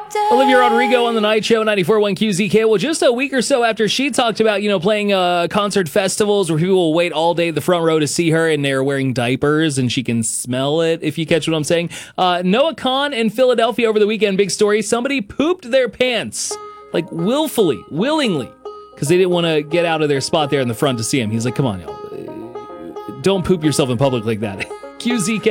Olivia Rodrigo on the Night Show, 94.1 QZK. Well, just a week or so after she talked about, playing concert festivals where people will wait all day at the front row to see her and they're wearing diapers and she can smell it, if you catch what I'm saying. Noah Kahan in Philadelphia over the weekend, big story. Somebody pooped their pants, like willingly, because they didn't want to get out of their spot there in the front to see him. He's like, come on, y'all. Don't poop yourself in public like that. QZK.